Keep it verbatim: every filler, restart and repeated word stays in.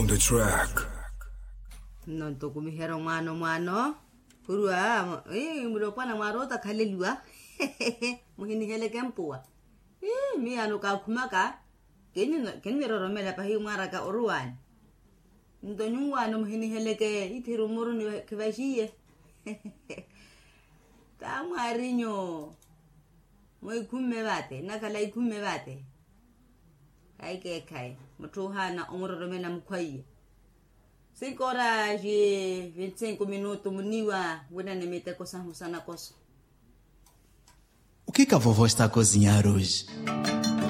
the track. Non to kumi hero mano mano. Kurua, eh, mlopa na marota kalelua. Muhini hele kempua. Eh, mi anu ka kumaka. Keni keni ro mela pa hi mara ka oruan. Ndonyungwa no muhini hele ke ithiru muru ni kivashie. Tamarinyo. Moi kumme bate, nakala ikumme bate. Kai ke kai, mutuhana omuro mela mkwai. Cinco horas e vinte e cinco minutos muniwa, wena nemete kosa husana koso. O que que a vovó está a cozinhar hoje?